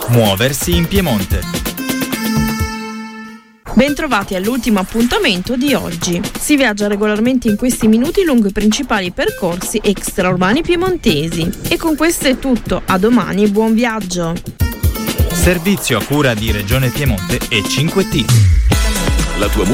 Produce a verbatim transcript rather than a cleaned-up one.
Muoversi in Piemonte. Bentrovati all'ultimo appuntamento di oggi. Si viaggia regolarmente in questi minuti lungo i principali percorsi extraurbani piemontesi. E con questo è tutto. A domani, buon viaggio. Servizio a cura di Regione Piemonte e cinque T. La tua